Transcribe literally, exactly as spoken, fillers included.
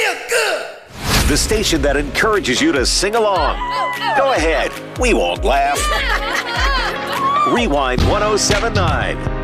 feel good. The station that encourages you to sing along. Go ahead, we won't laugh. Rewind one oh seven point nine.